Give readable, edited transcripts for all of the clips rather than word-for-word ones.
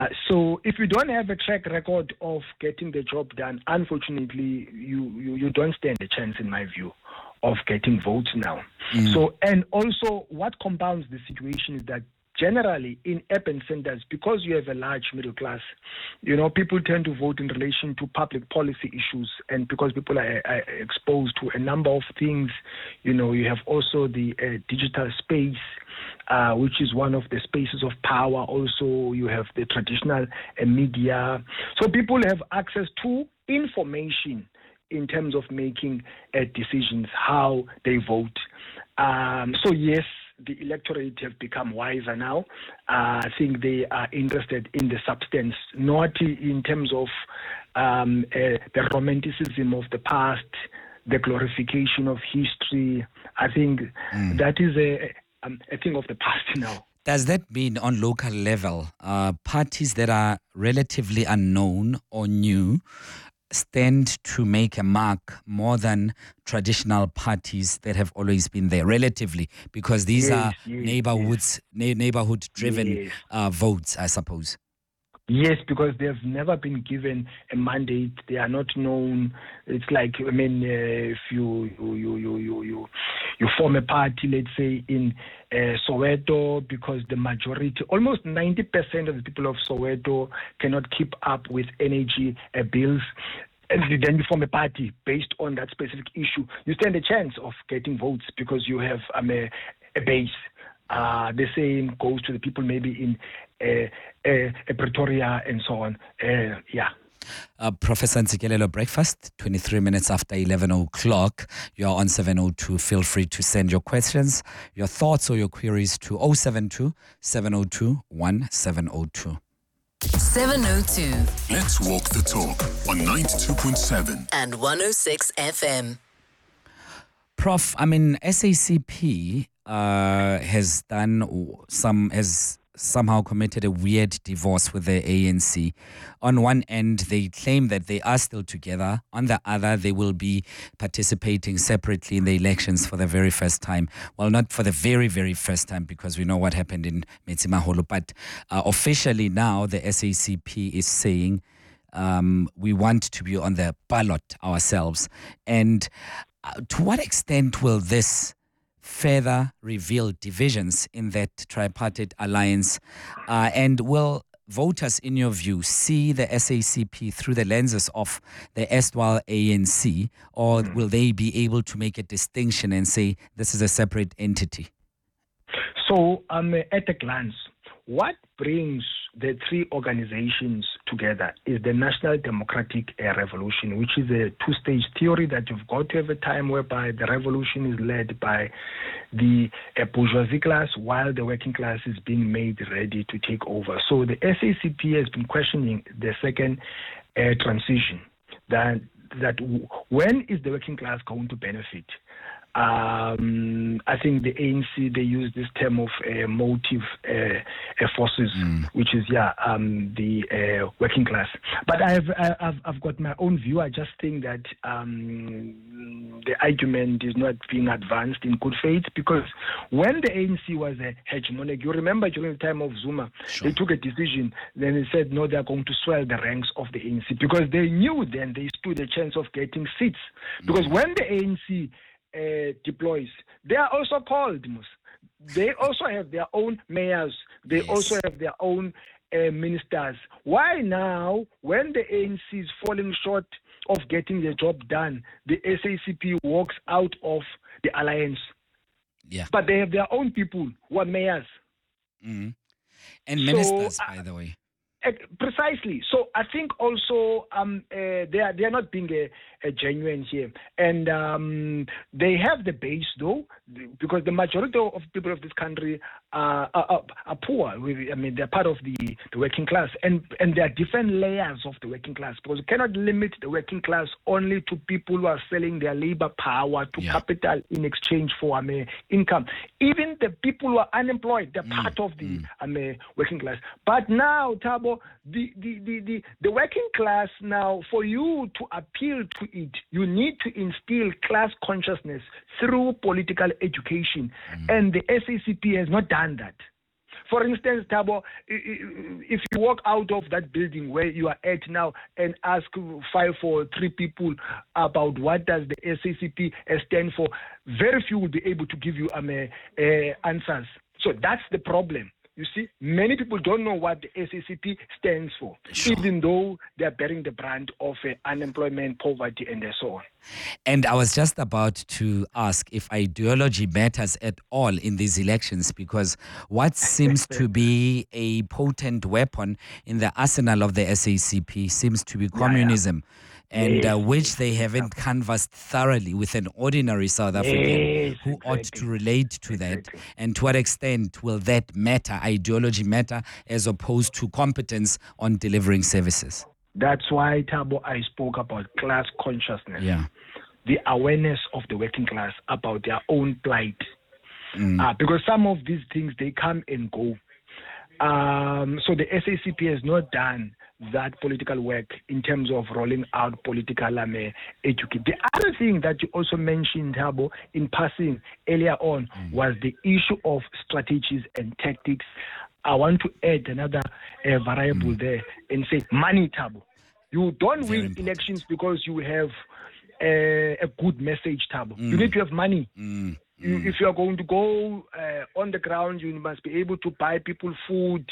So if you don't have a track record of getting the job done, unfortunately, you don't stand a chance, in my view, of getting votes now. So, and also what compounds the situation is that generally in urban centers, because you have a large middle class, people tend to vote in relation to public policy issues, and because people are exposed to a number of things, you have also the digital space, which is one of the spaces of power. Also, you have the traditional media. So people have access to information in terms of making decisions, how they vote. So yes, the electorate have become wiser now. I think they are interested in the substance, not in terms of the romanticism of the past, the glorification of history. I think that is a thing of the past now. Does that mean on local level, parties that are relatively unknown or new stand to make a mark more than traditional parties that have always been there relatively, because these are neighborhood-driven votes, I suppose? Yes, because they've never been given a mandate. They are not known. It's like, if you form a party, let's say in Soweto, because the majority, almost 90% of the people of Soweto cannot keep up with energy bills. And then you form a party based on that specific issue. You stand a chance of getting votes because you have a base. The same goes to the people maybe in Pretoria and so on. Professor Ntsikelelo, breakfast, 23 minutes after 11 o'clock. You're on 702. Feel free to send your questions, your thoughts or your queries to 072 702 1702. 702. Let's walk the talk on 92.7 and 106 FM. Prof, SACP has somehow committed a weird divorce with the ANC. On one end, they claim that they are still together. On the other, they will be participating separately in the elections for the very first time. Well, not for the very, very first time, because we know what happened in Metsimaholo. But officially now, the SACP is saying we want to be on the ballot ourselves. And to what extent will this further reveal divisions in that tripartite alliance? And will voters, in your view, see the SACP through the lenses of the erstwhile ANC, or will they be able to make a distinction and say this is a separate entity? So, at a glance, what brings the three organizations together is the National Democratic Revolution, which is a two-stage theory that you've got to have a time whereby the revolution is led by the bourgeoisie class while the working class is being made ready to take over. So the SACP has been questioning the second transition, that when is the working class going to benefit? I think the ANC, they use this term of motive forces, which is the working class. But I've got my own view. I just think that the argument is not being advanced in good faith, because when the ANC was a hegemonic, you remember during the time of Zuma, they took a decision. Then they said no, they're going to swell the ranks of the ANC, because they knew then they stood a chance of getting seats. Because when the ANC deploys, they are also called. They also have their own mayors. They also have their own ministers. Why now, when the ANC is falling short of getting the job done, the SACP walks out of the alliance? Yeah. But they have their own people who are mayors. And ministers, by the way. Precisely. So I think also they are not being a genuine here, and they have the base though, because the majority of people of this country are poor. They're part of the working class, and there are different layers of the working class, because you cannot limit the working class only to people who are selling their labor power to capital in exchange for income. Even the people who are unemployed, they're part of the working class. But now, Thabo, the working class now, for you to appeal to it, you need to instill class consciousness through political education, and the SACP has not done that. For instance, Thabo, if you walk out of that building where you are at now and ask 5 or 3 people about what does the SACP stand for, very few will be able to give you answers. So that's the problem. You see, many people don't know what the SACP stands for, even though they're bearing the brand of unemployment, poverty, and so on. And I was just about to ask if ideology matters at all in these elections, because what seems to be a potent weapon in the arsenal of the SACP seems to be communism. And which they haven't canvassed thoroughly with an ordinary South African who ought to relate to that. And to what extent will that matter, ideology matter, as opposed to competence on delivering services? That's why, Thabo, I spoke about class consciousness. Yeah. The awareness of the working class about their own plight. Because some of these things, they come and go. So the SACP has not done that political work in terms of rolling out political education. The other thing that you also mentioned, Thabo, in passing earlier on was the issue of strategies and tactics. I want to add another variable there and say money, Thabo. You don't win elections because you have a good message, Thabo. You need to have money. If you are going to go on the ground, you must be able to buy people food,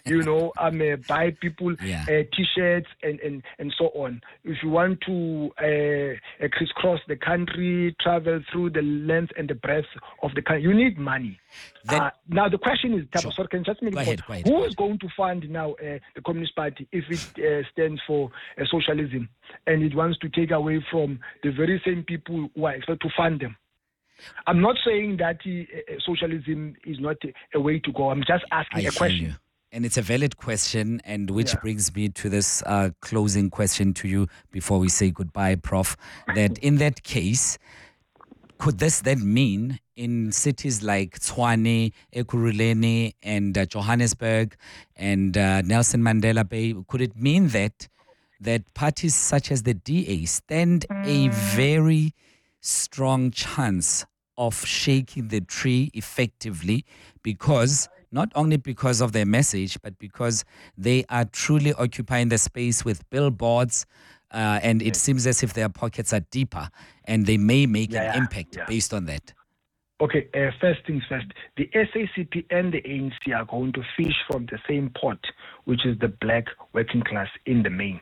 buy people T-shirts and so on. If you want to crisscross the country, travel through the length and the breadth of the country, you need money. Now the question is, Thabo, sorry, can I just make a point? Who is going to fund now the Communist Party if it stands for socialism and it wants to take away from the very same people who are expected to fund them? I'm not saying that socialism is not a way to go. I'm just asking a question. And it's a valid question, and which brings me to this closing question to you before we say goodbye, Prof. That in that case, could this then mean in cities like Tshwane, Ekurhuleni, and Johannesburg, and Nelson Mandela Bay, could it mean that parties such as the DA stand a very strong chance of shaking the tree effectively, because not only because of their message, but because they are truly occupying the space with billboards, and it seems as if their pockets are deeper, and they may make an impact based on that? Okay, first things first. The SACP and the ANC are going to fish from the same pot, which is the black working class in the main.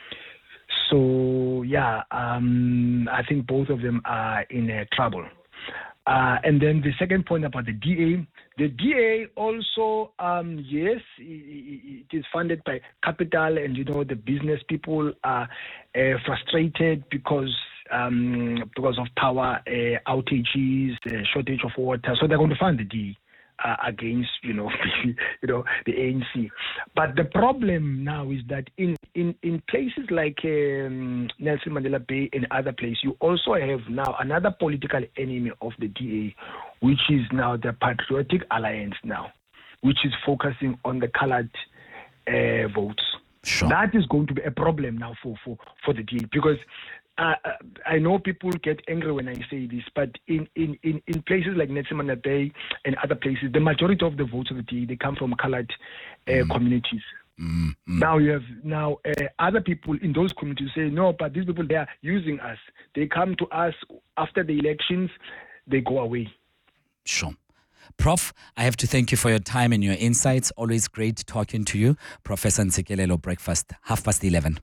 So, I think both of them are in trouble. And then the second point about the DA. The DA also, yes, it is funded by capital, and, the business people are frustrated because of power outages, shortage of water. So they're going to fund the DA against, the ANC. But the problem now is that in places like Nelson Mandela Bay and other places, you also have now another political enemy of the DA, which is now the Patriotic Alliance now, which is focusing on the colored votes. Sure. That is going to be a problem now for the DA, because I know people get angry when I say this, but in places like Nelson Mandela Bay and other places, the majority of the votes of the DA, they come from colored communities. Now you have other people in those communities say, no, but these people, they are using us. They come to us after the elections, they go away. Sure. Prof, I have to thank you for your time and your insights. Always great talking to you. Professor Ntsikelelo, breakfast, 11:30.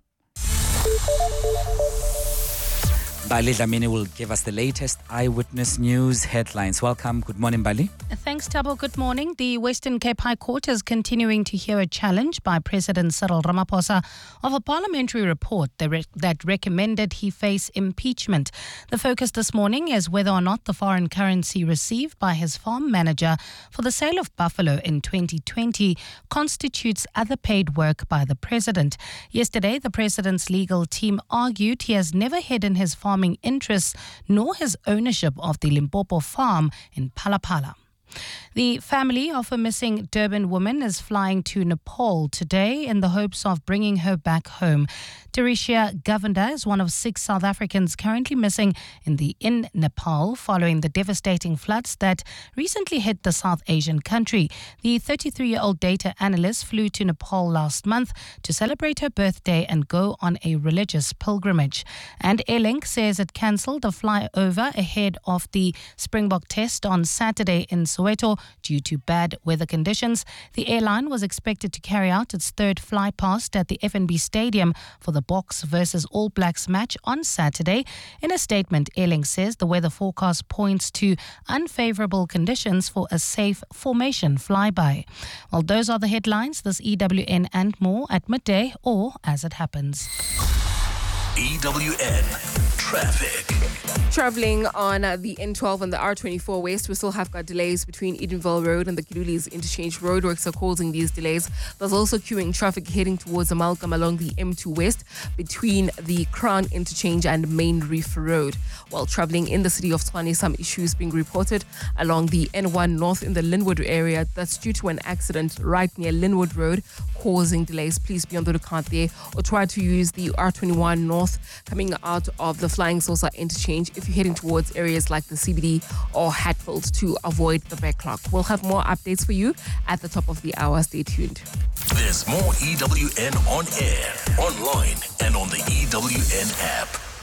Bali Dlamini will give us the latest eyewitness news headlines. Welcome. Good morning, Bali. Thanks, Thabo. Good morning. The Western Cape High Court is continuing to hear a challenge by President Cyril Ramaphosa of a parliamentary report that recommended he face impeachment. The focus this morning is whether or not the foreign currency received by his farm manager for the sale of buffalo in 2020 constitutes other paid work by the president. Yesterday, the president's legal team argued he has never hidden his farming interests nor his ownership of the Limpopo farm in Phala Phala. The family of a missing Durban woman is flying to Nepal today in the hopes of bringing her back home. Teresia Govender is one of 6 South Africans currently missing in Nepal following the devastating floods that recently hit the South Asian country. The 33-year-old data analyst flew to Nepal last month to celebrate her birthday and go on a religious pilgrimage. And Airlink says it cancelled a flyover ahead of the Springbok test on Saturday in Soweto due to bad weather conditions. The airline was expected to carry out its third fly past at the FNB Stadium for the Boks versus All Blacks match on Saturday. In a statement, Airlink says the weather forecast points to unfavourable conditions for a safe formation flyby. Well, those are the headlines. This EWN and more at midday or as it happens. EWN Traffic. Travelling on the N12 and the R24 West, we still have got delays between Edenville Road and the Kidulis Interchange. Roadworks are causing these delays. There's also queuing traffic heading towards Amalgam along the M2 West between the Crown Interchange and Main Reef Road. While travelling in the city of Tshwane, some issues being reported along the N1 North in the Linwood area. That's due to an accident right near Linwood Road, causing delays. Please be on the lookout there, or try to use the R21 North coming out of the Flying Saucer Interchange if you're heading towards areas like the CBD or Hatfield to avoid the backlog. We'll have more updates for you at the top of the hour. Stay tuned. There's more EWN on air, online, and on the EWN app.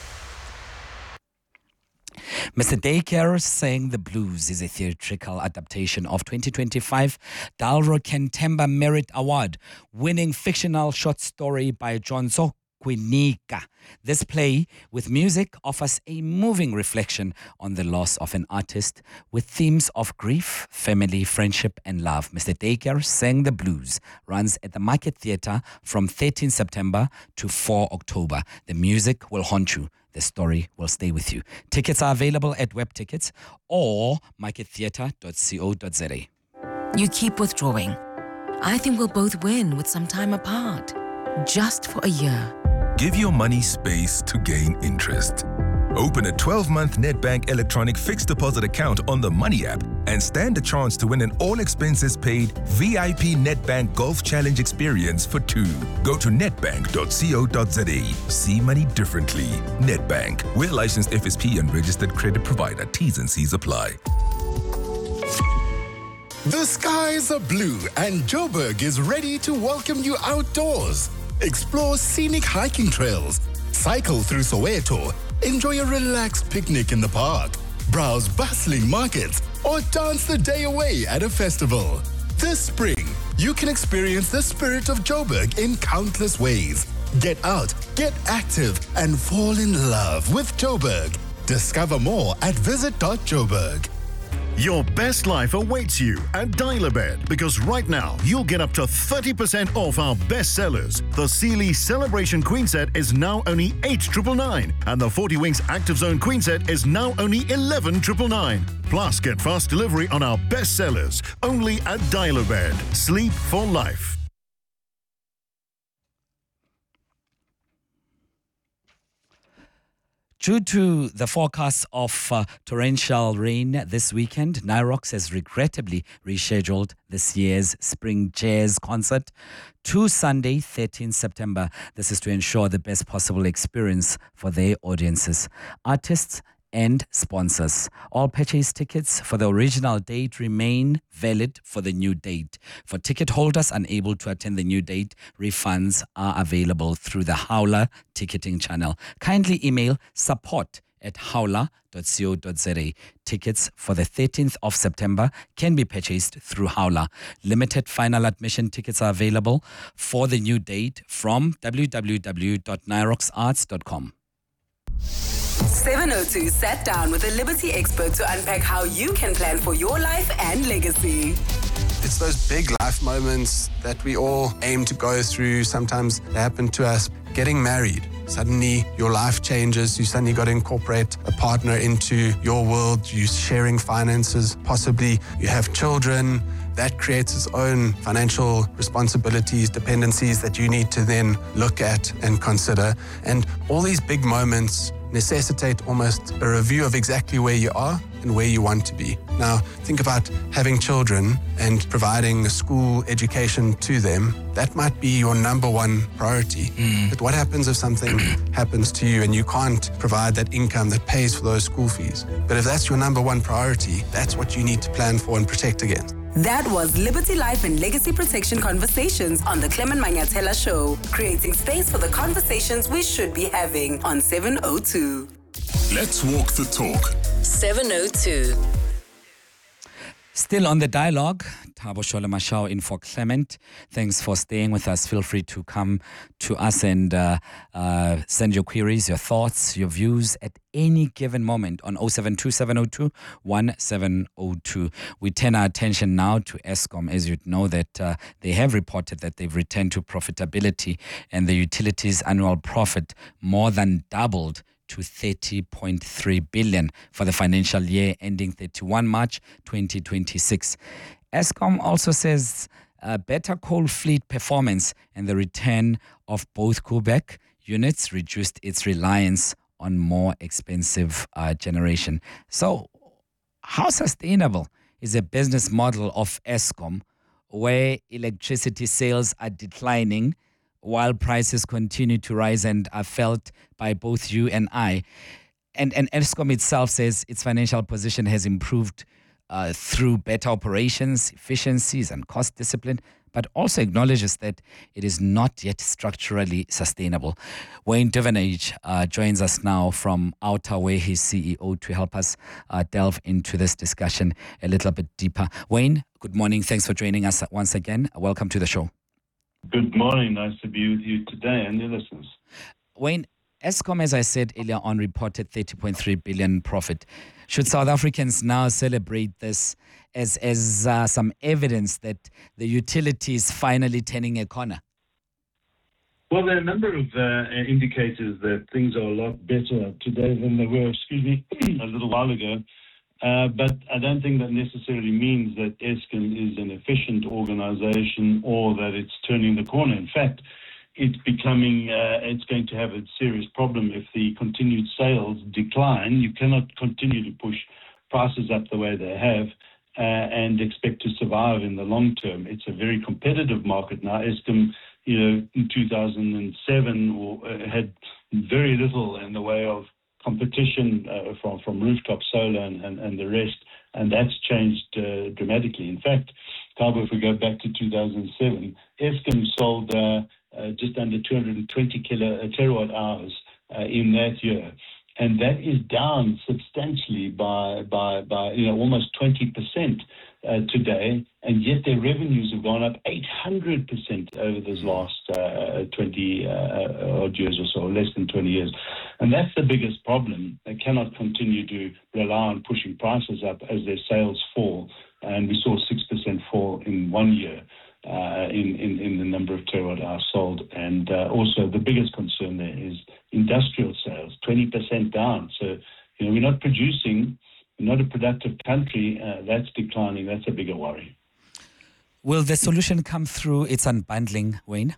Mr. Daycare Sang the Blues is a theatrical adaptation of 2025 Dalro Kentemba Merit Award winning fictional short story by Jonzo Kwinika. This play with music offers a moving reflection on the loss of an artist with themes of grief, family, friendship and love. Mr. Daycare Sang the Blues runs at the Market Theatre from 13 September to 4 October. The music will haunt you. The story will stay with you. Tickets are available at Web Tickets or markettheatre.co.za. You keep withdrawing. I think we'll both win with some time apart. Just for a year. Give your money space to gain interest. Open a 12-month Nedbank electronic fixed deposit account on the Money app and stand a chance to win an all-expenses-paid VIP Nedbank Golf Challenge experience for 2. Go to nedbank.co.za. See money differently. Nedbank. We're licensed FSP and registered credit provider. T's and C's apply. The skies are blue and Joburg is ready to welcome you outdoors. Explore scenic hiking trails, cycle through Soweto, enjoy a relaxed picnic in the park, browse bustling markets, or dance the day away at a festival. This spring, you can experience the spirit of Joburg in countless ways. Get out, get active, and fall in love with Joburg. Discover more at visit.joburg. Your best life awaits you at Dial-A-Bed, because right now you'll get up to 30% off our best sellers. The Sealy Celebration Queen Set is now only 8,999 and the 40 Winks Active Zone Queen Set is now only 11,999. Plus, get fast delivery on our best sellers only at Dial-A-Bed. Sleep for life. Due to the forecast of torrential rain this weekend, Nyrox has regrettably rescheduled this year's Spring Jazz concert to Sunday, 13 September. This is to ensure the best possible experience for their audiences, artists and sponsors. All purchase tickets for the original date remain valid for the new date. For ticket holders unable to attend the new date, refunds are available through the Howler ticketing channel. Kindly email support@howler.co.za. Tickets for the 13th of September can be purchased through Howler. Limited final admission tickets are available for the new date from www.nyroxarts.com. 702 sat down with a Liberty expert to unpack how you can plan for your life and legacy. It's those big life moments that we all aim to go through. Sometimes they happen to us. Getting married. Suddenly your life changes. You suddenly got to incorporate a partner into your world. You're sharing finances. Possibly you have children. that creates its own financial responsibilities, dependencies that you need to then look at and consider. And all these big moments necessitate almost a review of exactly where you are and where you want to be. Now, think about having children and providing a school education to them. That might be your number one priority. But what happens if something happens to you and you can't provide that income that pays for those school fees? But if that's your number one priority, that's what you need to plan for and protect against. That was Liberty Life and Legacy Protection Conversations on the Clement Manyathela Show, creating space for the conversations we should be having on 702. Let's walk the talk. 702. Still on the dialogue, Thabo Sholomashao in for Clement. Thanks for staying with us. Feel free to come to us and send your queries, your thoughts, your views at any given moment on 072-702-1702. We turn our attention now to Eskom. As you know, that they have reported that they've returned to profitability and the utilities annual profit more than doubled to 30.3 billion for the financial year ending 31 March 2026. Eskom also says better coal fleet performance and the return of both Quebec units reduced its reliance on more expensive generation. So how sustainable is a business model of Eskom where electricity sales are declining while prices continue to rise and are felt by both you and I? And Eskom itself says its financial position has improved through better operations, efficiencies and cost discipline, but also acknowledges that it is not yet structurally sustainable. Wayne Duvenage joins us now from Outaway, his CEO, to help us delve into this discussion a little bit deeper. Wayne, good morning. Thanks for joining us once again. Welcome to the show. Good morning. Nice to be with you today and your listeners. Wayne, Eskom, as I said earlier on, reported 30.3 billion profit. Should South Africans now celebrate this as some evidence that the utility is finally turning a corner? Well, there are a number of indicators that things are a lot better today than they were, a little while ago. But I don't think that necessarily means that Eskom is an efficient organization or that it's turning the corner. In fact, it's going to have a serious problem if the continued sales decline. You cannot continue to push prices up the way they have and expect to survive in the long term. It's a very competitive market now. Eskom, in 2007 had very little in the way of competition from rooftop solar and the rest, and that's changed dramatically. In fact, Thabo, if we go back to 2007, Eskom sold just under 220 terawatt hours in that year, and that is down substantially by almost 20% today, and yet their revenues have gone up 800% over those last 20 odd years or so, less than 20 years. And that's the biggest problem. They cannot continue to rely on pushing prices up as their sales fall. And we saw a 6% fall in 1 year in the number of terawatt hours sold. And also the biggest concern there is industrial sales, 20% down. So, we're not producing, we're not a productive country. That's declining. That's a bigger worry. Will the solution come through its unbundling, Wayne?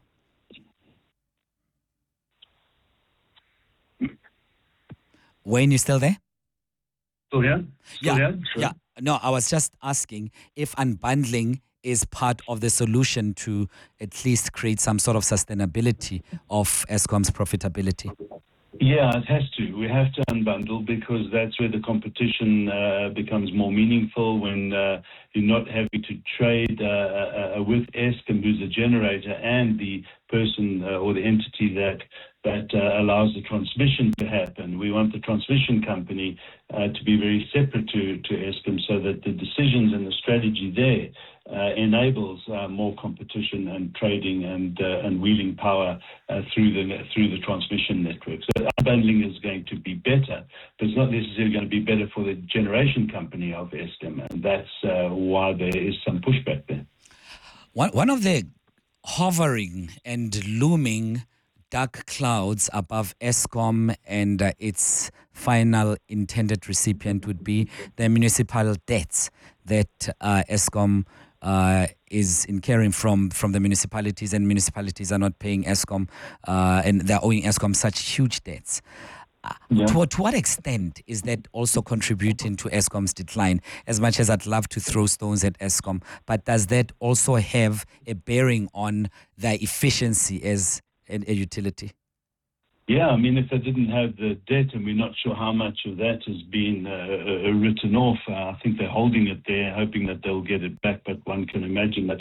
Wayne, you still there? Still here? Yeah. Sure. No, I was just asking if unbundling is part of the solution to at least create some sort of sustainability of Eskom's profitability. Yeah, it has to. We have to unbundle because that's where the competition becomes more meaningful, when you're not having to trade with Eskom, who's a generator, and the person or the entity that allows the transmission to happen. We want the transmission company to be very separate to Eskom, so that the decisions and the strategy there enables more competition and trading and wheeling power through the transmission network. So unbundling is going to be better, but it's not necessarily going to be better for the generation company of Eskom, and that's why there is some pushback there. One of the hovering and looming dark clouds above Eskom and its final intended recipient would be the municipal debts that Eskom is incurring from the municipalities, and municipalities are not paying Eskom, and they're owing Eskom such huge debts. To what extent is that also contributing to Eskom's decline? As much as I'd love to throw stones at Eskom, but does that also have a bearing on their efficiency as a utility? Yeah, I mean, if they didn't have the debt, and we're not sure how much of that has been written off, I think they're holding it there, hoping that they'll get it back. But one can imagine that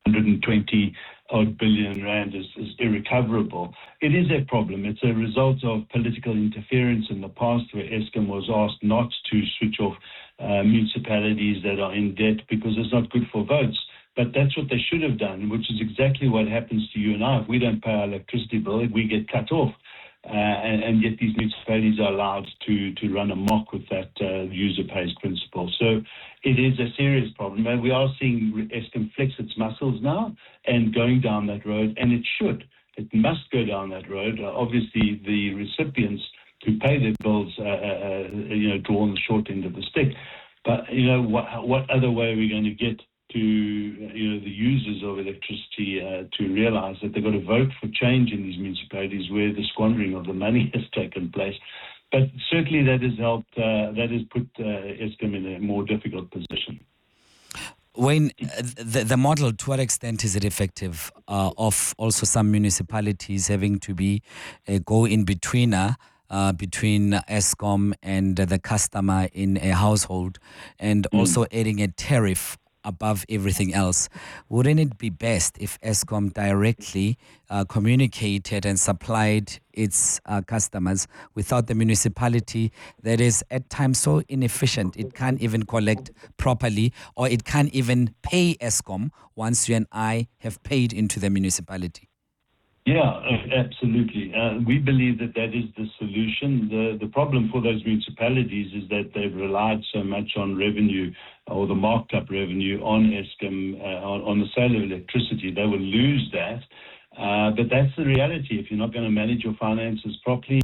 120-odd billion rand is irrecoverable. It is a problem. It's a result of political interference in the past, where Eskom was asked not to switch off municipalities that are in debt because it's not good for votes. But that's what they should have done, which is exactly what happens to you and I. If we don't pay our electricity bill, we get cut off. And yet these municipalities are allowed to run amok with that user pays principle. So it is a serious problem. And we are seeing Eskom flex its muscles now and going down that road, and it should. It must go down that road. Obviously, the recipients who pay their bills, draw on the short end of the stick. But, what other way are we going to get to the users of electricity to realize that they've got to vote for change in these municipalities where the squandering of the money has taken place? But certainly that has helped, that has put Eskom in a more difficult position. Wayne, the model, to what extent is it effective of also some municipalities having to be a go-in-betweener between Eskom and the customer in a household, and also adding a tariff above everything else? Wouldn't it be best if Eskom directly communicated and supplied its customers without the municipality that is at times so inefficient it can't even collect properly, or it can't even pay Eskom once you and I have paid into the municipality? Yeah, absolutely. We believe that is the solution. The problem for those municipalities is that they've relied so much on revenue, or the marked up revenue on Eskom, on the sale of electricity. They will lose that. But that's the reality. If you're not going to manage your finances properly,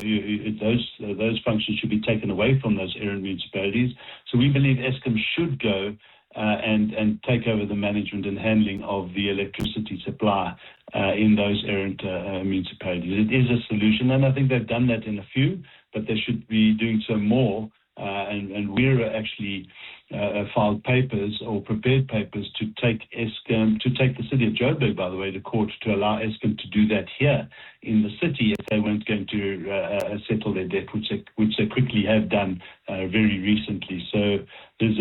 those functions should be taken away from those errant municipalities. So we believe Eskom should go and take over the management and handling of the electricity supply in those errant municipalities. It is a solution, and I think they've done that in a few, but they should be doing so more. And we're actually filed papers or prepared papers to take Eskom, to take the city of Joburg, by the way, to court to allow Eskom to do that here in the city if they weren't going to settle their debt, which they quickly have done very recently. So there's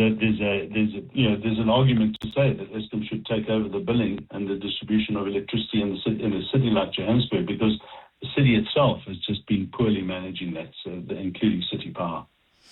an argument to say that Eskom should take over the billing and the distribution of electricity in a city like Johannesburg, because the city itself has just been poorly managing that, including City Power.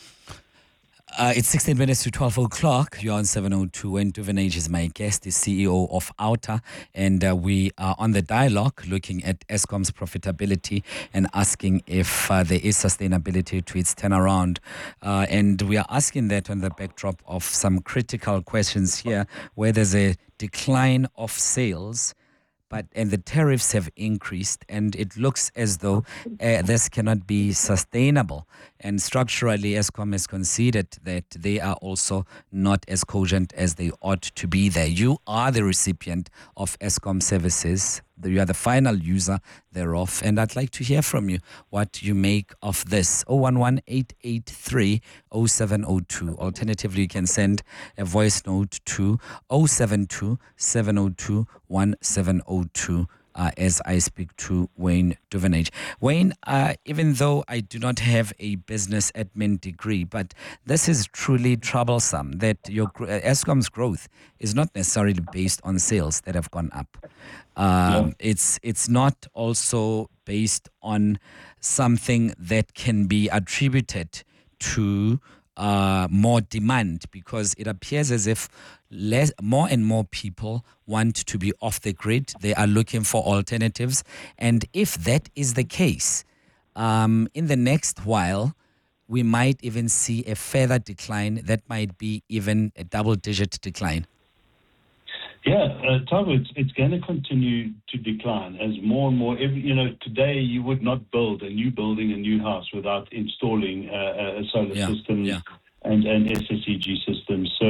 It's 16 minutes to 12 o'clock. You're on 702. Wayne Duvenage is my guest, the CEO of Outer, and we are on the dialogue looking at Eskom's profitability and asking if there is sustainability to its turnaround. And we are asking that on the backdrop of some critical questions here, where there's a decline of sales, and the tariffs have increased, and it looks as though this cannot be sustainable. And structurally, Eskom has conceded that they are also not as cogent as they ought to be there. You are the recipient of Eskom services. You are the final user thereof. And I'd like to hear from you what you make of this. 011-883-0702. Alternatively, you can send a voice note to 072-702-1702 as I speak to Wayne Duvenage. Wayne, even though I do not have a business admin degree, but this is truly troublesome that Eskom's growth is not necessarily based on sales that have gone up. It's not also based on something that can be attributed to more demand, because it appears as if more and more people want to be off the grid. They are looking for alternatives. And if that is the case, in the next while, we might even see a further decline that might be even a double-digit decline. Yeah, Tabo, it's going to continue to decline as more and more. Today you would not build a new building, a new house, without installing a solar system and SSEG system. So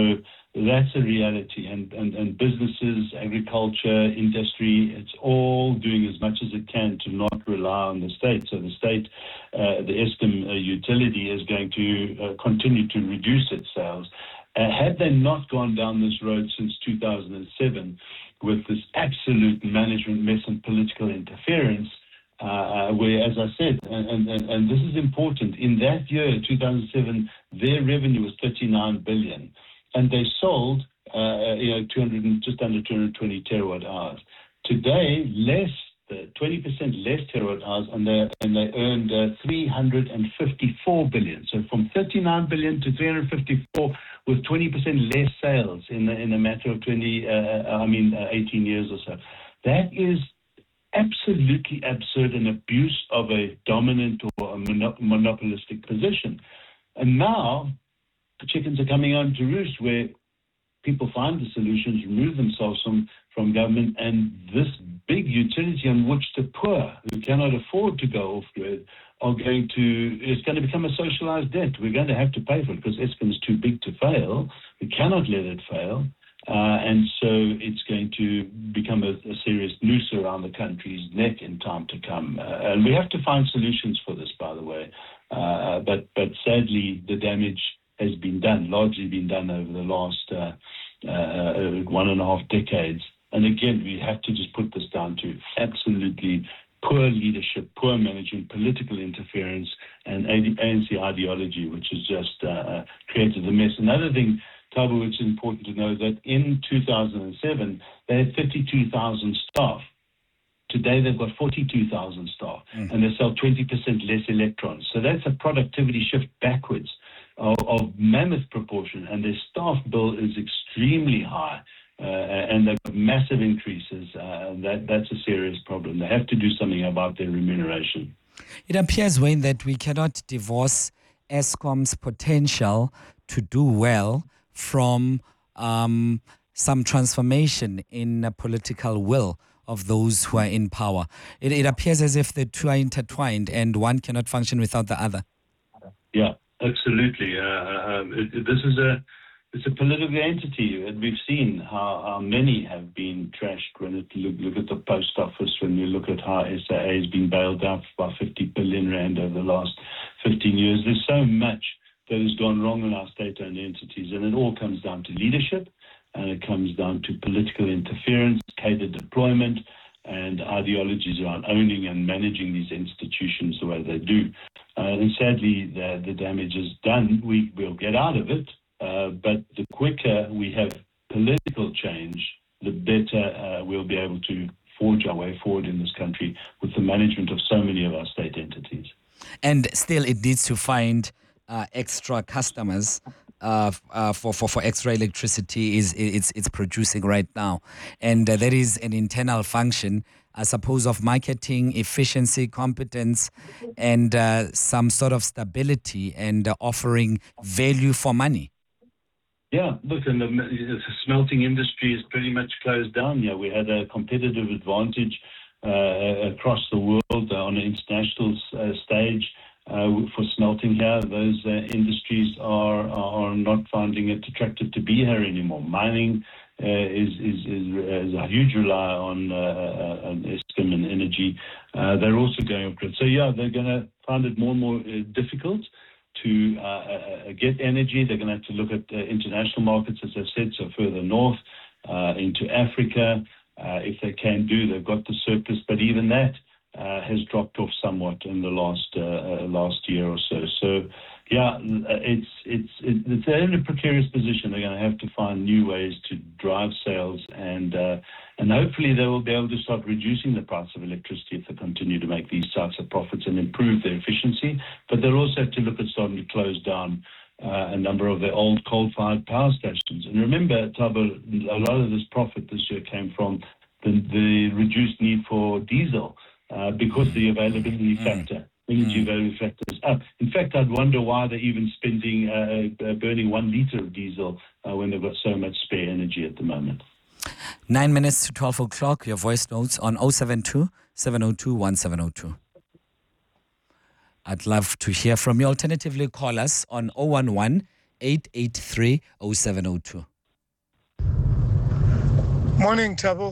that's a reality. And businesses, agriculture, industry, it's all doing as much as it can to not rely on the state. So the state, the Eskom utility is going to continue to reduce its sales. Had they not gone down this road since 2007 with this absolute management mess and political interference, where, as I said, and this is important, in that year, 2007, their revenue was 39 billion, and they sold, just under 220 terawatt hours. Today, 20% less terawatt hours, and they earned 354 billion. So from 39 billion to 354, with 20% less sales in a matter of 18 years or so. That is absolutely absurd, an abuse of a dominant or a monopolistic position. And now the chickens are coming home to roost, where people find the solutions, remove themselves from government, and this big utility on which the poor who cannot afford to go off grid it's going to become a socialized debt. We're going to have to pay for it because Eskom is too big to fail. We cannot let it fail. And so it's going to become a serious noose around the country's neck in time to come. And we have to find solutions for this, by the way. But sadly, the damage has largely been done over the last 1.5 decades. And again, we have to just put this down to absolutely poor leadership, poor management, political interference, and ANC ideology, which has just created a mess. Another thing, Thabo, which is important to know, that in 2007, they had 32,000 staff. Today, they've got 42,000 staff, and they sell 20% less electrons. So that's a productivity shift backwards of mammoth proportion, and their staff bill is extremely high. And they've got massive increases. That's a serious problem. They have to do something about their remuneration. It appears, Wayne, that we cannot divorce Eskom's potential to do well from some transformation in political will of those who are in power. It appears as if the two are intertwined and one cannot function without the other. Yeah, absolutely. It's a political entity, and we've seen how many have been trashed. When you look at the post office, when you look at how SAA has been bailed out by 50 billion rand over the last 15 years, there's so much that has gone wrong in our state-owned entities, and it all comes down to leadership, and it comes down to political interference, cadre deployment, and ideologies around owning and managing these institutions the way they do. And sadly, the damage is done. We'll get out of it. But the quicker we have political change, the better we'll be able to forge our way forward in this country with the management of so many of our state entities. And still, it needs to find extra customers for extra electricity it's producing right now. And there is an internal function, I suppose, of marketing, efficiency, competence, and some sort of stability and offering value for money. Yeah, look, and the smelting industry is pretty much closed down. Yeah, we had a competitive advantage across the world on an international stage for smelting here. Those industries are not finding it attractive to be here anymore. Mining is a huge rely on Eskom and energy. They're also going off grid. So yeah, they're going to find it more and more difficult to get energy. They're going to have to look at international markets, as I've said, so further north into Africa. If they can do, they've got the surplus, but even that has dropped off somewhat in the last year or so. So, yeah, they're in a precarious position. They're going to have to find new ways to drive sales, and hopefully they will be able to start reducing the price of electricity if they continue to make these types of profits and improve their efficiency. But they'll also have to look at starting to close down a number of the old coal-fired power stations. And remember, Thabo, a lot of this profit this year came from the reduced need for diesel because the availability factor. Energy availability factor is up. In fact, I'd wonder why they're even burning 1 liter of diesel when they've got so much spare energy at the moment. 9 minutes to 12 o'clock. Your voice notes on 072 702 1702. I'd love to hear from you. Alternatively, call us on 011 883 0702. Morning, Thabo.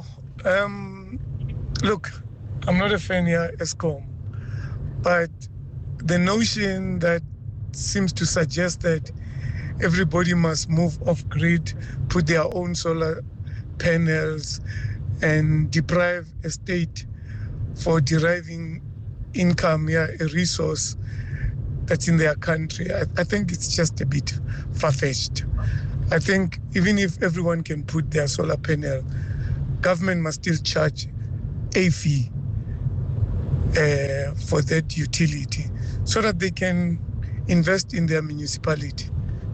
Look, I'm not a fan here, Eskom, but the notion that seems to suggest that everybody must move off grid, put their own solar panels, and deprive a state for deriving income, a resource that's in their country. I think it's just a bit far-fetched. I think even if everyone can put their solar panel, government must still charge a fee for that utility so that they can invest in their municipality.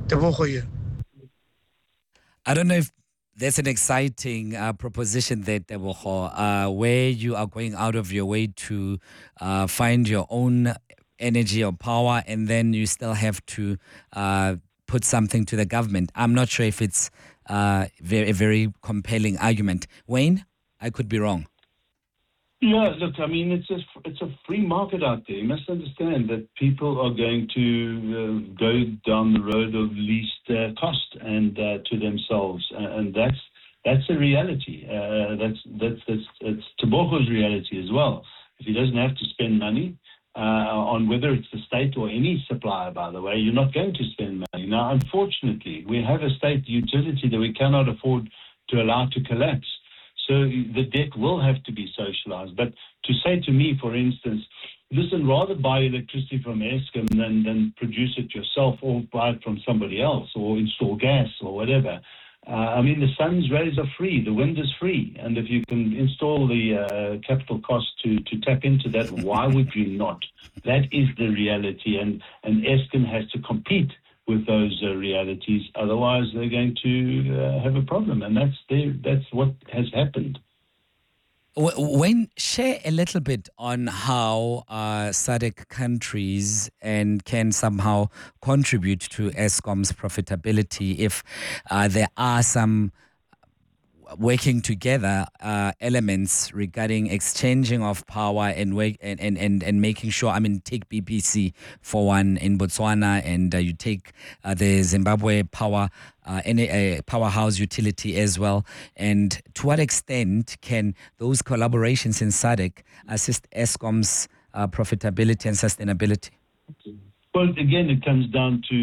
I don't know if that's an exciting proposition there, Tebogo, where you are going out of your way to find your own energy or power, and then you still have to put something to the government. I'm not sure if it's a very compelling argument. Wayne, I could be wrong. Yeah, look, I mean, it's a free market out there. You must understand that people are going to go down the road of least cost and to themselves, and that's a reality. That's Tebogo's reality as well. If he doesn't have to spend money on whether it's the state or any supplier, by the way, you're not going to spend money. Now, unfortunately, we have a state utility that we cannot afford to allow to collapse. So the debt will have to be socialized. But to say to me, for instance, listen, rather buy electricity from Eskom than produce it yourself or buy it from somebody else or install gas or whatever. I mean, the sun's rays are free, the wind is free. And if you can install the capital cost to tap into that, why would you not? That is the reality. And Eskom has to compete with those realities. Otherwise, they're going to have a problem. And that's what has happened. Wayne, share a little bit on how SADC countries can somehow contribute to Eskom's profitability if there are some working together elements regarding exchanging of power and making sure. I mean, take BBC for one in Botswana, and you take the Zimbabwe power powerhouse utility as well. And to what extent can those collaborations in SADC assist Eskom's profitability and sustainability? Well, again, it comes down to,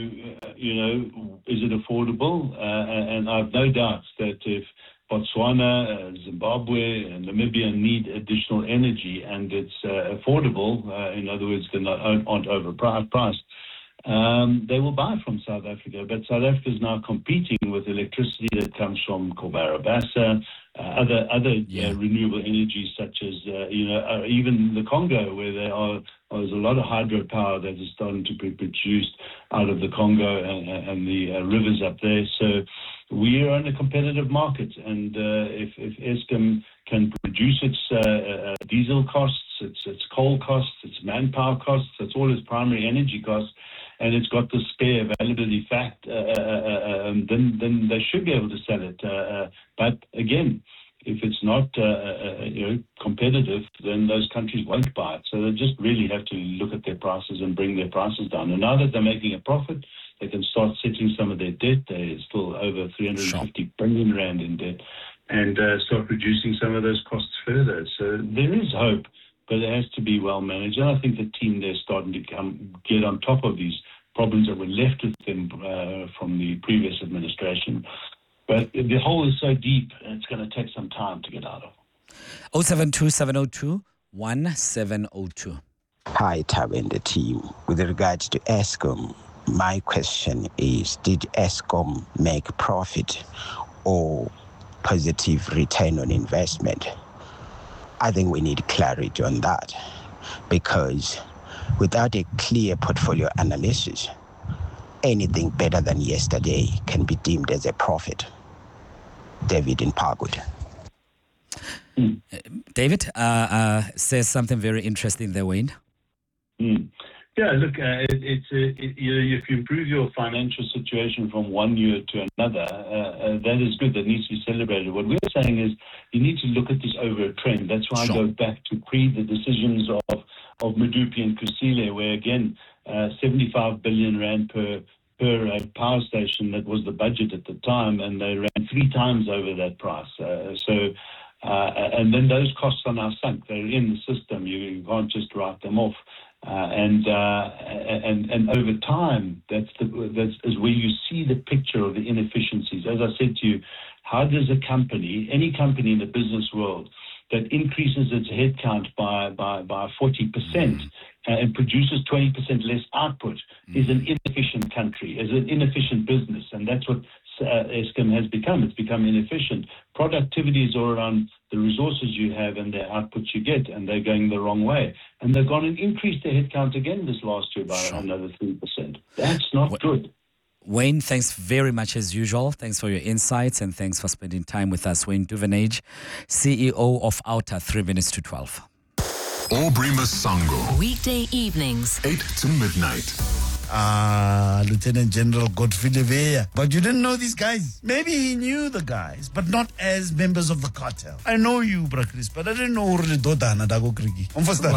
is it affordable? And I've no doubts that if Botswana, Zimbabwe, and Namibia need additional energy and it's affordable, in other words, they're aren't overpriced, they will buy from South Africa. But South Africa is now competing with electricity that comes from Cobra Bassa, other renewable energies such as, even the Congo, where there's a lot of hydropower that is starting to be produced out of the Congo and the rivers up there. So we are in a competitive market, and if Eskom can reduce its diesel costs, its coal costs, its manpower costs, that's all its primary energy costs, and it's got the spare availability fact, then they should be able to sell it. But again, if it's not competitive, then those countries won't buy it. So they just really have to look at their prices and bring their prices down. And now that they're making a profit, they can start settling some of their debt. They're still over 350 billion rand in debt, and start reducing some of those costs further. So there is hope, but it has to be well managed. And I think the team there is starting to get on top of these problems that were left with them from the previous administration. But the hole is so deep, and it's going to take some time to get out of. 072-702-1702. Hi, Tab and the team. With regards to Eskom, my question is, did Eskom make profit or positive return on investment? I think we need clarity on that, because without a clear portfolio analysis, anything better than yesterday can be deemed as a profit. David in Parkwood. David says something very interesting there, Wayne. Yeah, look, if you improve your financial situation from one year to another, that is good. That needs to be celebrated. What we're saying is you need to look at this over a trend. That's why I go back to the decisions of Medupi and Kusile, where again, 75 billion rand per per power station that was the budget at the time, and they ran 3 times over that price. And then those costs are now sunk. They're in the system. You can't just write them off. And over time, that's where you see the picture of the inefficiencies. As I said to you, how does a company, any company in the business world, that increases its headcount by 40% and produces 20% less output is an inefficient country, is an inefficient business, and that's what Eskom has become. It's become inefficient. Productivity is all around the resources you have and the outputs you get, and they're going the wrong way. And they've gone and increased their headcount again this last year by another 3%. That's not good. Wayne, thanks very much as usual. Thanks for your insights and thanks for spending time with us. Wayne Duvenage, CEO of Outer, 3 minutes to 12. Aubrey Masango. Weekday evenings, 8 to midnight. Lieutenant General Godfrey Leveya. But you didn't know these guys. Maybe he knew the guys, but not as members of the cartel. I know you, Bra Chris, but I didn't know who Dodana Dago Krigi.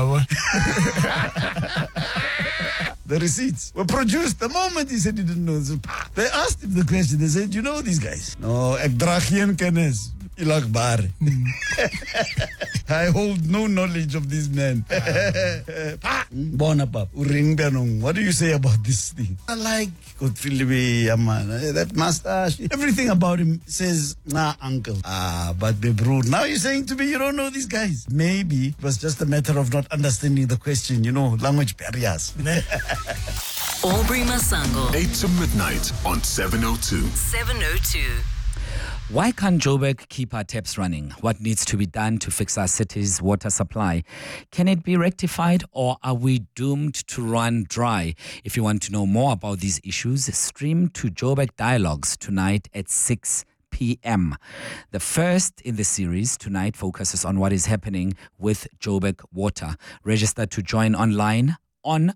The receipts were produced the moment he said he didn't know. They asked him the question. They said, you know these guys? No, ek dra geen kennis. Ilakbar. I hold no knowledge of these men. Bonapap, what do you say about this thing? I like Godfrey Leveya, man. That mustache, everything about him says, nah, uncle. But be rude. Now you're saying to me you don't know these guys. Maybe it was just a matter of not understanding the question, language barriers. Aubrey Masango. 8 to midnight on 702. 702. Why can't Joburg keep our taps running? What needs to be done to fix our city's water supply? Can it be rectified, or are we doomed to run dry? If you want to know more about these issues, stream to Joburg Dialogues tonight at 6 p.m. The first in the series tonight focuses on what is happening with Joburg Water. Register to join online on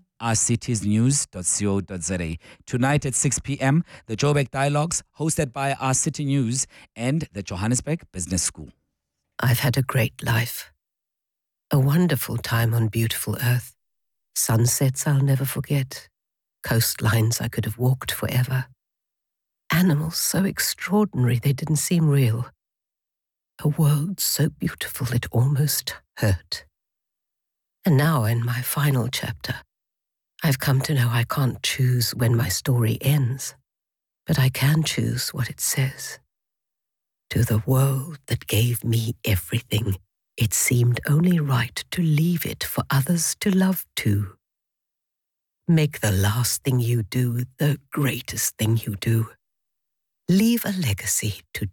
ourcitiesnews.co.za. Tonight at 6 p.m., the Joburg Dialogues, hosted by Our City News and the Johannesburg Business School. I've had a great life. A wonderful time on beautiful earth. Sunsets I'll never forget. Coastlines I could have walked forever. Animals so extraordinary they didn't seem real. A world so beautiful it almost hurt. And now in my final chapter, I've come to know I can't choose when my story ends, but I can choose what it says. To the world that gave me everything, it seemed only right to leave it for others to love too. Make the last thing you do the greatest thing you do. Leave a legacy to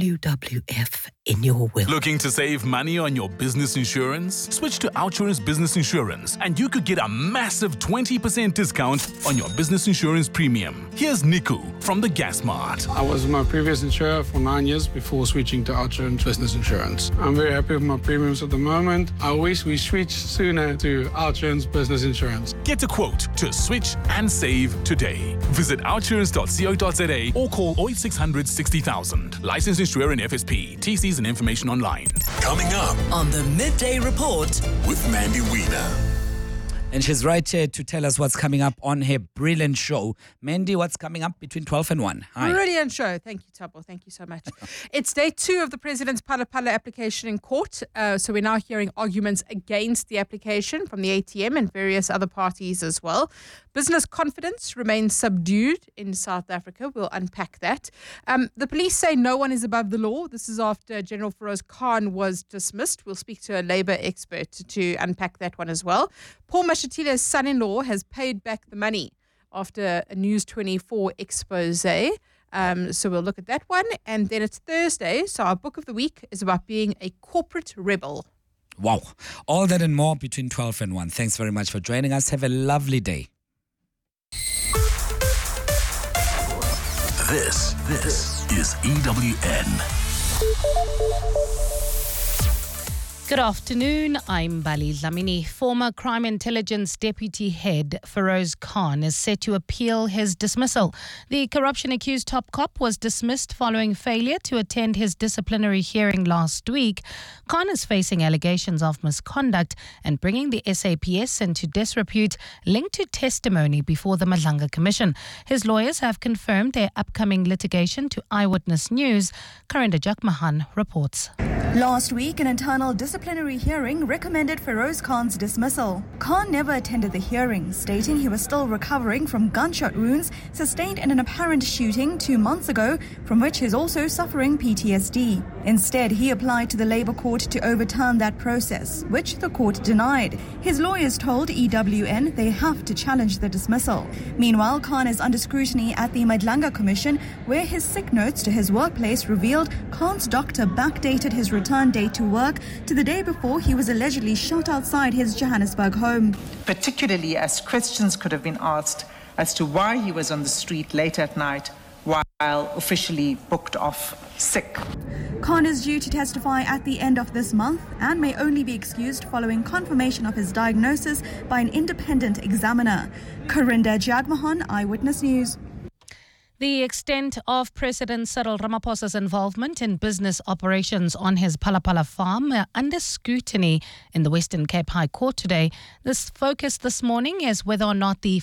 WWF in your will. Looking to save money on your business insurance? Switch to OUTsurance Business Insurance and you could get a massive 20% discount on your business insurance premium. Here's Niku from the Gas Mart. I was my previous insurer for 9 years before switching to OUTsurance Business Insurance. I'm very happy with my premiums at the moment. I wish we switched sooner to OUTsurance Business Insurance. Get a quote to switch and save today. Visit outsurance.co.za or call 0600 60,000. Licensed insurer in FSP. TCs and information online. Coming up on the Midday Report with Mandy Wiener. And she's right here to tell us what's coming up on her brilliant show. Mandy, what's coming up between 12 and 1? Hi. Brilliant show. Thank you, Thabo. Thank you so much. It's day 2 of the President's Phala Phala application in court. So we're now hearing arguments against the application from the ATM and various other parties as well. Business confidence remains subdued in South Africa. We'll unpack that. The police say no one is above the law. This is after General Feroz Khan was dismissed. We'll speak to a Labour expert to unpack that one as well. Paul Mashatile's son-in-law has paid back the money after a News 24 expose. So we'll look at that one. And then it's Thursday. So our book of the week is about being a corporate rebel. Wow. All that and more between 12 and 1. Thanks very much for joining us. Have a lovely day. This is EWN. Good afternoon, I'm Bali Dlamini. Former Crime Intelligence Deputy Head Feroz Khan is set to appeal his dismissal. The corruption-accused top cop was dismissed following failure to attend his disciplinary hearing last week. Khan is facing allegations of misconduct and bringing the SAPS into disrepute linked to testimony before the Madlanga Commission. His lawyers have confirmed their upcoming litigation to Eyewitness News. Karinda Jakmahan reports. Last week, an internal disciplinary hearing recommended Feroz Khan's dismissal. Khan never attended the hearing, stating he was still recovering from gunshot wounds sustained in an apparent shooting 2 months ago, from which he is also suffering PTSD. Instead, he applied to the Labour Court to overturn that process, which the court denied. His lawyers told EWN they have to challenge the dismissal. Meanwhile, Khan is under scrutiny at the Madlanga Commission, where his sick notes to his workplace revealed Khan's doctor backdated his return date to work to the day before he was allegedly shot outside his Johannesburg home. Particularly as questions could have been asked as to why he was on the street late at night while officially booked off sick. Khan is due to testify at the end of this month and may only be excused following confirmation of his diagnosis by an independent examiner. Karinda Jagmohan, Eyewitness News. The extent of President Cyril Ramaphosa's involvement in business operations on his Palapala farm are under scrutiny in the Western Cape High Court today. This focus this morning is whether or not the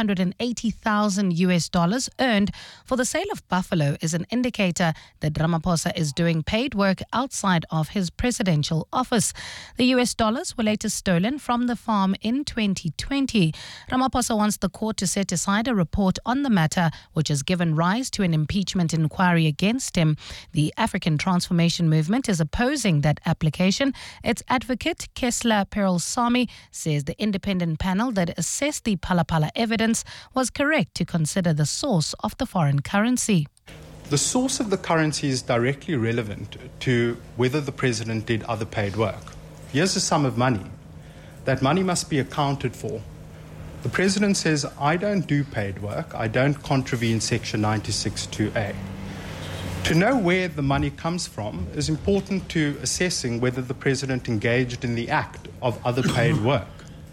$580,000 earned for the sale of buffalo is an indicator that Ramaphosa is doing paid work outside of his presidential office. The US dollars were later stolen from the farm in 2020. Ramaphosa wants the court to set aside a report on the matter, which has given rise to an impeachment inquiry against him. The African Transformation Movement is opposing that application. Its advocate, Kessler Perel-Sami, says the independent panel that assessed the Palapala evidence was correct to consider the source of the foreign currency. The source of the currency is directly relevant to whether the president did other paid work. Here's a sum of money. That money must be accounted for. The President says, I don't do paid work, I don't contravene Section 96(2)(a). To know where the money comes from is important to assessing whether the President engaged in the act of other paid work.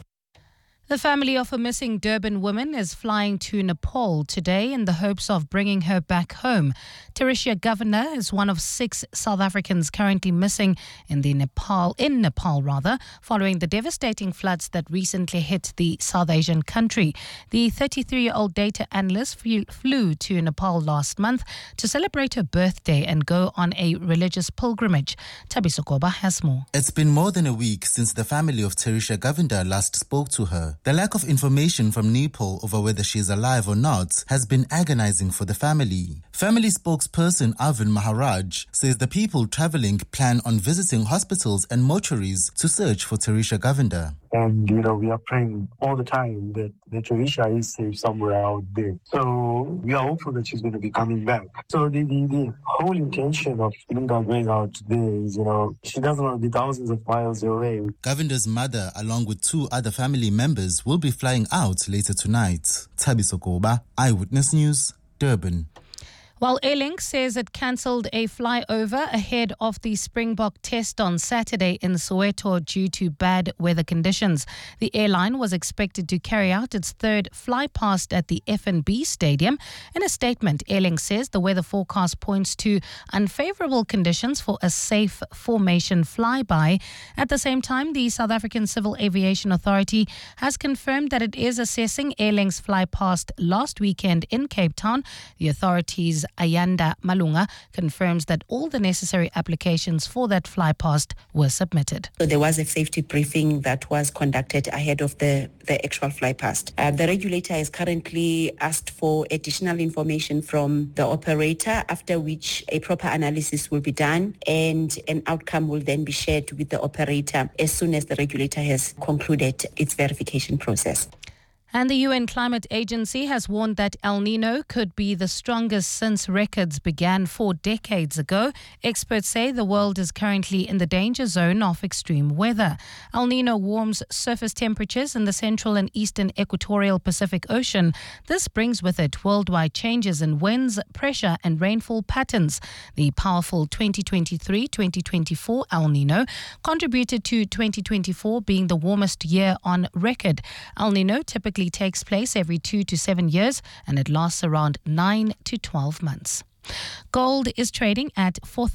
The family of a missing Durban woman is flying to Nepal today in the hopes of bringing her back home. Tereshia Governor is one of 6 South Africans currently missing in Nepal, following the devastating floods that recently hit the South Asian country. The 33-year-old data analyst flew to Nepal last month to celebrate her birthday and go on a religious pilgrimage. Thabiso Koba has more. It's been more than a week since the family of Tereshia Governor last spoke to her. The lack of information from Nepal over whether she is alive or not has been agonizing for the family. Family spokesperson Arvind Maharaj says the people traveling plan on visiting hospitals and mortuaries to search for Tereshia Govender. And, we are praying all the time that Tereshia is safe somewhere out there. So we are hopeful that she's going to be coming back. So the whole intention of Linda going out there is, she doesn't want to be thousands of miles away. Governor's mother, along with 2 other family members, will be flying out later tonight. Thabiso Koba, Eyewitness News, Durban. While Airlink says it cancelled a flyover ahead of the Springbok test on Saturday in Soweto due to bad weather conditions. The airline was expected to carry out its 3rd flypast at the FNB Stadium. In a statement, Airlink says the weather forecast points to unfavourable conditions for a safe formation flyby. At the same time, the South African Civil Aviation Authority has confirmed that it is assessing Airlink's flypast last weekend in Cape Town. The authorities Ayanda Malunga confirms that all the necessary applications for that flypast were submitted. So there was a safety briefing that was conducted ahead of the actual flypast. The regulator has currently asked for additional information from the operator, after which a proper analysis will be done and an outcome will then be shared with the operator as soon as the regulator has concluded its verification process. And the UN Climate Agency has warned that El Nino could be the strongest since records began 4 decades ago. Experts say the world is currently in the danger zone of extreme weather. El Nino warms surface temperatures in the central and eastern equatorial Pacific Ocean. This brings with it worldwide changes in winds, pressure and rainfall patterns. The powerful 2023-2024 El Nino contributed to 2024 being the warmest year on record. El Nino typically takes place every 2 to 7 years and it lasts around 9 to 12 months. Gold is trading at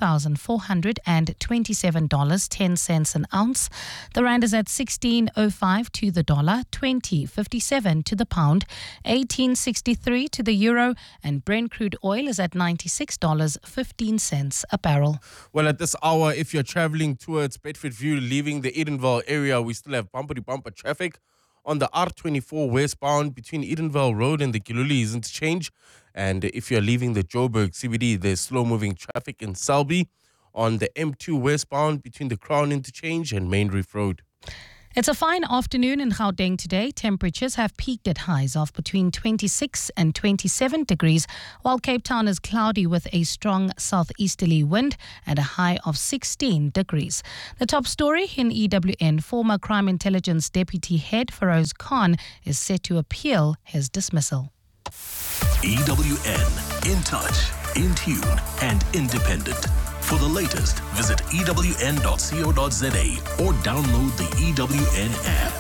$4,427.10 an ounce. The rand is at 16.05 to the dollar, 20.57 to the pound, 18.63 to the euro, and Brent crude oil is at $96.15 a barrel. Well, at this hour, if you're traveling towards Bedfordview, leaving the Edenvale area, we still have bumper-to-bumper traffic on the R24 westbound between Edenvale Road and the Gilulis interchange. And if you're leaving the Joburg CBD, there's slow-moving traffic in Selby on the M2 westbound between the Crown interchange and Main Reef Road. It's a fine afternoon in Gauteng today. Temperatures have peaked at highs of between 26 and 27 degrees, while Cape Town is cloudy with a strong southeasterly wind and a high of 16 degrees. The top story in EWN, former Crime Intelligence Deputy Head Feroz Khan is set to appeal his dismissal. EWN, in touch, in tune, and independent. For the latest, visit ewn.co.za or download the EWN app.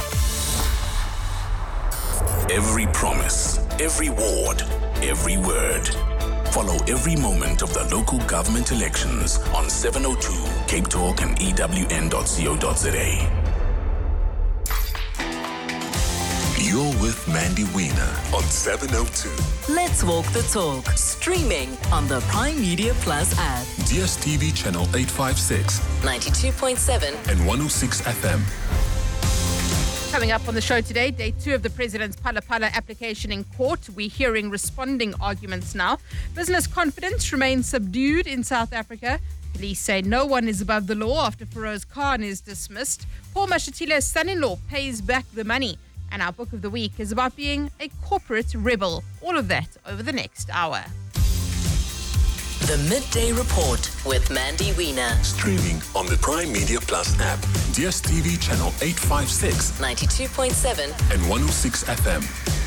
Every promise, every ward, every word. Follow every moment of the local government elections on 702 Cape Talk and ewn.co.za. You're with Mandy Wiener on 702. Let's walk the talk. Streaming on the Prime Media Plus app. DSTV channel 856, 92.7 and 106 FM. Coming up on the show today, day 2 of the President's Phala Phala application in court. We're hearing responding arguments now. Business confidence remains subdued in South Africa. Police say no one is above the law after Feroz Khan is dismissed. Paul Mashatile's son-in-law pays back the money. And our book of the week is about being a corporate rebel. All of that over the next hour. The Midday Report with Mandy Wiener. Streaming on the Prime Media Plus app, DSTV channel 856, 92.7 and 106 FM.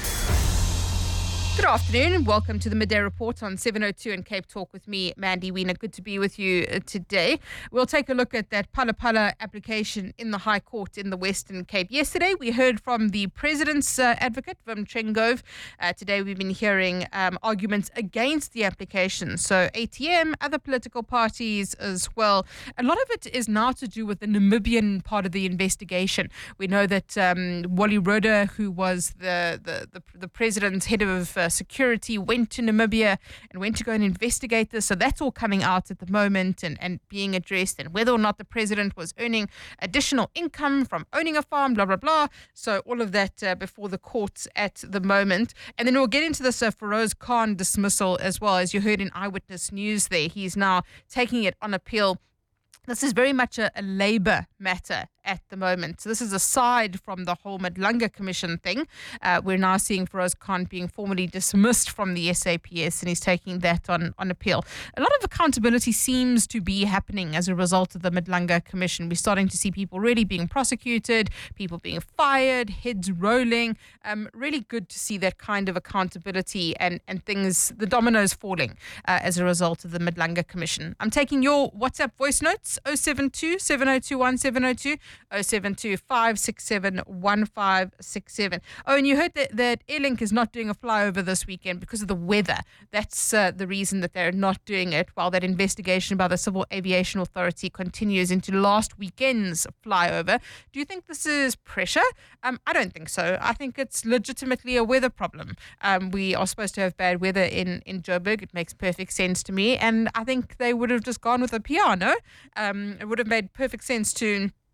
Good afternoon and welcome to the Midday Report on 702 and Cape Talk with me, Mandy Wiener. Good to be with you today. We'll take a look at that Phala Phala application in the High Court in the Western Cape. Yesterday, we heard from the President's advocate, Wim Trengove. Today, we've been hearing arguments against the application. So ATM, other political parties as well. A lot of it is now to do with the Namibian part of the investigation. We know that Wally Roda, who was the President's head of security, went to Namibia and went to go and investigate this. So that's all coming out at the moment and being addressed, and whether or not the president was earning additional income from owning a farm, blah, blah, blah. So all of that before the courts at the moment. And then we'll get into this Feroz Khan dismissal as well. As you heard in Eyewitness News there, he's now taking it on appeal. This is very much a Labour matter at the moment. So this is aside from the whole Madlanga Commission thing. We're now seeing Feroz Khan being formally dismissed from the SAPS, and he's taking that on appeal. A lot of accountability seems to be happening as a result of the Madlanga Commission. We're starting to see people really being prosecuted, people being fired, heads rolling. Really good to see that kind of accountability and things, the dominoes falling as a result of the Madlanga Commission. I'm taking your WhatsApp voice notes, 072 702 1702. 072 567 1567. Oh, and you heard that Airlink is not doing a flyover this weekend because of the weather. That's the reason that they're not doing it, while that investigation by the Civil Aviation Authority continues into last weekend's flyover. Do you think this is pressure? I don't think so. I think it's legitimately a weather problem. We are supposed to have bad weather in Joburg. It makes perfect sense to me. And I think they would have just gone with a PR, no? It would have made perfect sense to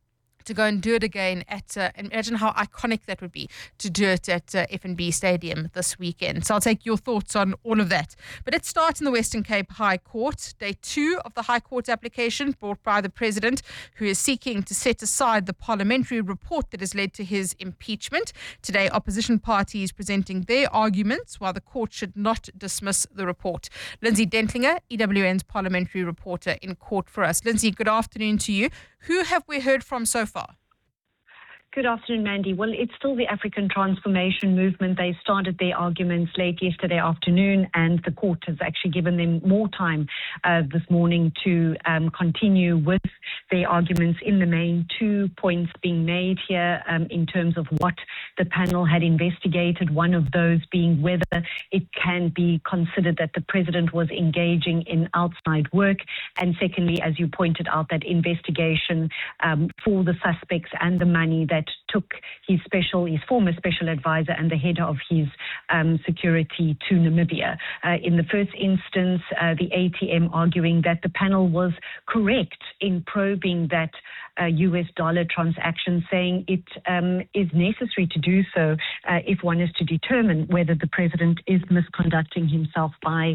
to go and do it again at, imagine how iconic that would be to do it at FNB Stadium this weekend. So I'll take your thoughts on all of that. But let's start in the Western Cape High Court. Day 2 of the High Court application brought by the President, who is seeking to set aside the parliamentary report that has led to his impeachment. Today, opposition parties presenting their arguments while the court should not dismiss the report. Lindsay Dentlinger, EWN's parliamentary reporter, in court for us. Lindsay, good afternoon to you. Who have we heard from so far? Good afternoon, Mandy. Well, it's still the African Transformation Movement. They started their arguments late yesterday afternoon, and the court has actually given them more time this morning to continue with their arguments. In the main, 2 points being made here in terms of what the panel had investigated, one of those being whether it can be considered that the president was engaging in outside work, and secondly, as you pointed out, that investigation for the suspects and the money that took his former special advisor and the head of his security to Namibia. In the first instance, the ATM arguing that the panel was correct in probing that US dollar transaction, saying it is necessary to do so if one is to determine whether the president is misconducting himself by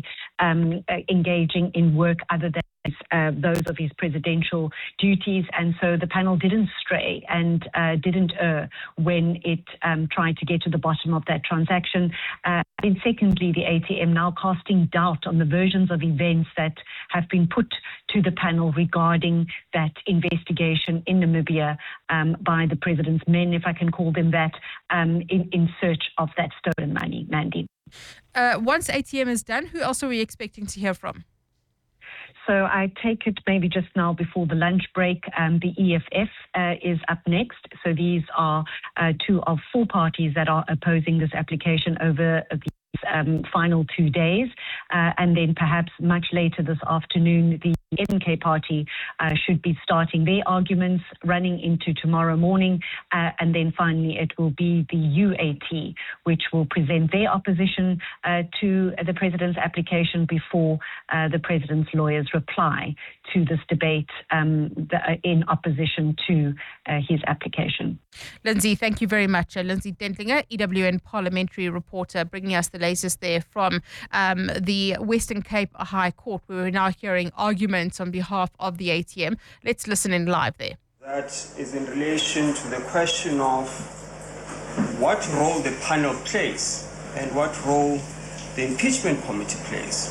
engaging in work other than those of his presidential duties. And so the panel didn't stray and didn't err when it tried to get to the bottom of that transaction. And secondly, the ATM now casting doubt on the versions of events that have been put to the panel regarding that investigation in Namibia by the president's men, if I can call them that, in search of that stolen money. Mandy. Once ATM is done, who else are we expecting to hear from? So I take it maybe just now before the lunch break, the EFF is up next. So these are 2 of 4 parties that are opposing this application over the final 2 days. And then perhaps much later this afternoon, the NK party should be starting their arguments, running into tomorrow morning. And then finally, it will be the UAT, which will present their opposition to the president's application before the president's lawyers reply to this debate in opposition to his application. Lindsay, thank you very much. Lindsay Dentlinger, EWN parliamentary reporter, bringing us the latest there from the Western Cape High Court, where we're now hearing arguments on behalf of the ATM. Let's listen in live there. That is in relation to the question of what role the panel plays and what role the impeachment committee plays.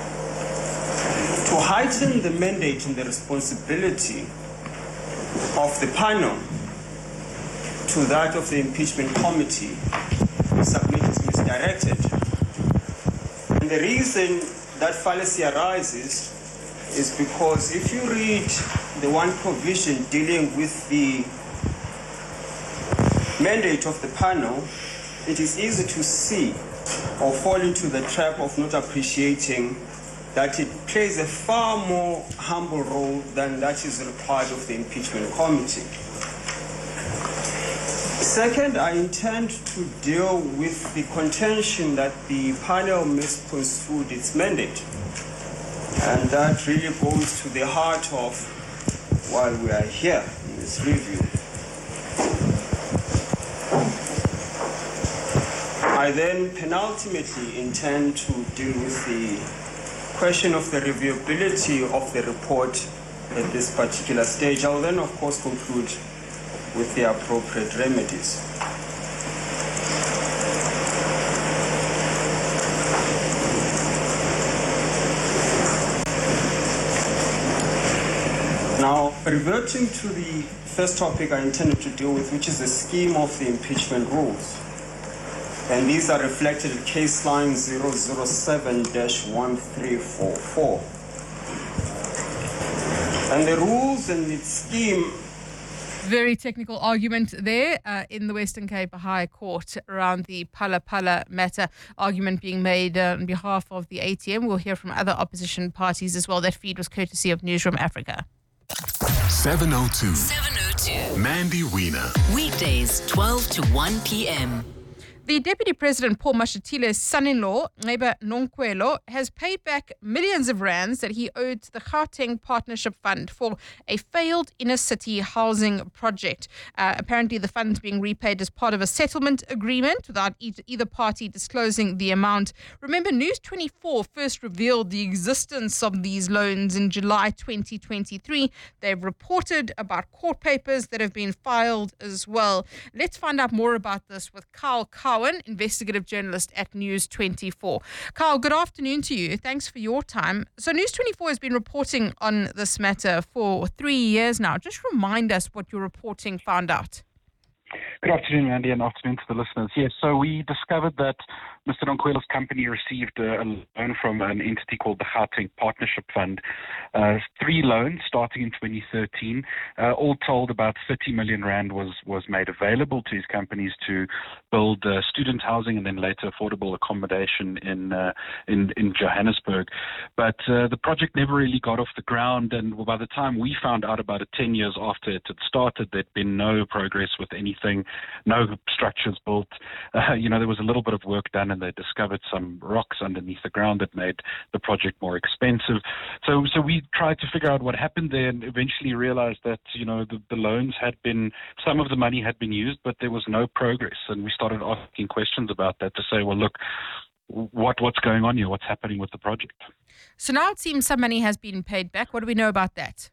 To heighten the mandate and the responsibility of the panel to that of the impeachment committee, we submit is misdirected. And the reason that fallacy arises is because if you read the one provision dealing with the mandate of the panel, it is easy to see or fall into the trap of not appreciating that it plays a far more humble role than that is required of the impeachment committee. Second, I intend to deal with the contention that the panel misconstrued its mandate. And that really goes to the heart of why we are here in this review. I then penultimately intend to deal with the question of the reviewability of the report at this particular stage. I will then, of course, conclude with the appropriate remedies. Now, reverting to the first topic I intended to deal with, which is the scheme of the impeachment rules. And these are reflected in case line 007-1344. And the rules and its scheme. Very technical argument there in the Western Cape High Court around the Phala Phala matter. Argument being made on behalf of the ATM. We'll hear from other opposition parties as well. That feed was courtesy of Newsroom Africa. 702. Mandy Wiener. Weekdays, 12 to 1 p.m. The Deputy President, Paul Mashatile's son-in-law, Ngeba Nonkwelo, has paid back millions of rands that he owed to the Gauteng Partnership Fund for a failed inner-city housing project. Apparently, the funds being repaid as part of a settlement agreement without either party disclosing the amount. Remember, News 24 first revealed the existence of these loans in July 2023. They've reported about court papers that have been filed as well. Let's find out more about this with Carl Cowan, investigative journalist at News 24. Carl, good afternoon to you. Thanks for your time. So News 24 has been reporting on this matter for 3 years now. Just remind us what your reporting found out. Good afternoon, Andy, and afternoon to the listeners. Yes, so we discovered that Mr. Nonkwelo's company received a loan from an entity called the Gauteng Partnership Fund. 3 loans starting in 2013. All told, about 30 million rand was made available to his companies to build student housing and then later affordable accommodation in Johannesburg. But the project never really got off the ground, and by the time we found out about it 10 years after it had started, there'd been no progress with anything, no structures built. There was a little bit of work done, and they discovered some rocks underneath the ground that made the project more expensive. So we tried to figure out what happened there, and eventually realized that the loans had been, some of the money had been used, but there was no progress. And we started asking questions about that to say, well, look, what's going on here? What's happening with the project? So now it seems some money has been paid back. What do we know about that?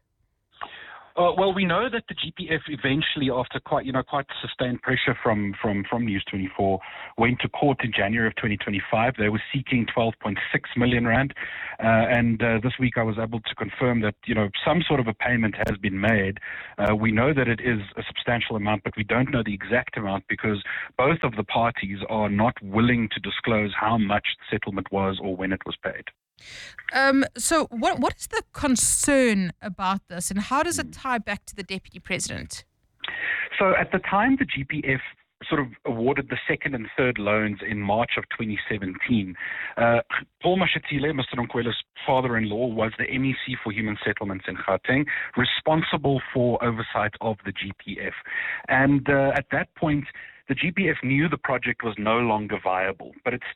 Well, we know that the GPF eventually, after quite sustained pressure from News 24, went to court in January of 2025. They were seeking 12.6 million rand, and this week I was able to confirm that some sort of a payment has been made. We know that it is a substantial amount, but we don't know the exact amount because both of the parties are not willing to disclose how much the settlement was or when it was paid. So what is the concern about this, and how does it tie back to the Deputy President? So at the time, the GPF sort of awarded the second and third loans in March of 2017. Paul Mashatile, Mr. Nonkwelo's father-in-law, was the MEC for Human Settlements in Gauteng, responsible for oversight of the GPF. And at that point, the GPF knew the project was no longer viable, but it